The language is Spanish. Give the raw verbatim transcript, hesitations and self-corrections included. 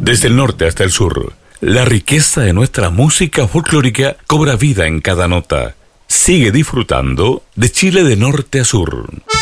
Desde el norte hasta el sur, la riqueza de nuestra música folclórica cobra vida en cada nota. Sigue disfrutando de Chile de norte a sur.